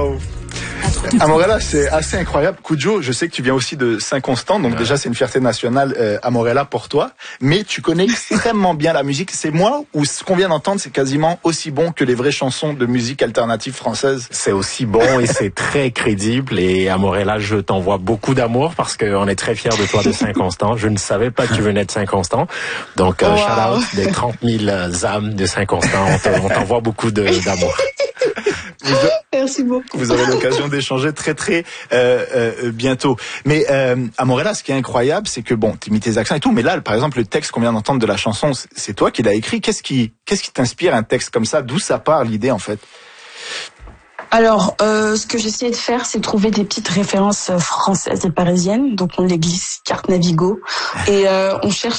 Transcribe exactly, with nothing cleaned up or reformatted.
Waouh. Amorella, c'est assez incroyable. Kudjo, je sais que tu viens aussi de Saint-Constant, donc ouais. déjà c'est une fierté nationale euh, Amorella pour toi, mais tu connais extrêmement bien la musique. C'est moi ou ce qu'on vient d'entendre, c'est quasiment aussi bon que les vraies chansons de musique alternative française. C'est aussi bon et c'est très crédible. Et Amorella, je t'envoie beaucoup d'amour parce qu'on est très fiers de toi de Saint-Constant. Je ne savais pas que tu venais de Saint-Constant, donc euh, wow. shout out des trente mille âmes de Saint-Constant. On t'envoie beaucoup de, d'amour. Vous, Merci beaucoup. Vous aurez l'occasion d'échanger très très euh, euh, bientôt. Mais euh, Amorella, ce qui est incroyable, c'est que bon, t'imites tes accents et tout, mais là, par exemple, le texte qu'on vient d'entendre de la chanson, c'est toi qui l'as écrit. Qu'est-ce qui, qu'est-ce qui t'inspire un texte comme ça? D'où ça part l'idée en fait? Alors, euh, ce que j'essaie de faire, c'est trouver des petites références françaises et parisiennes. Donc, on les glisse carte Navigo et euh, on cherche